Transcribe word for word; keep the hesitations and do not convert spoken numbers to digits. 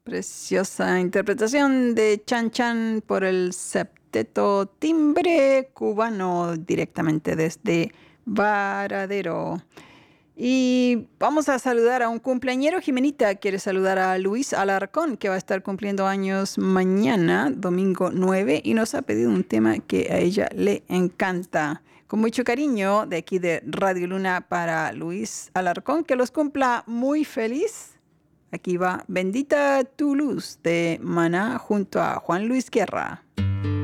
Preciosa interpretación de Chan Chan por el septeto timbre cubano directamente desde Varadero. Y vamos a saludar a un cumpleañero. Jimenita quiere saludar a Luis Alarcón, que va a estar cumpliendo años mañana, domingo nueve, y nos ha pedido un tema que a ella le encanta. Con mucho cariño de aquí de Radio Luna para Luis Alarcón, que los cumpla muy feliz. Aquí va Bendita tu luz de Maná junto a Juan Luis Guerra.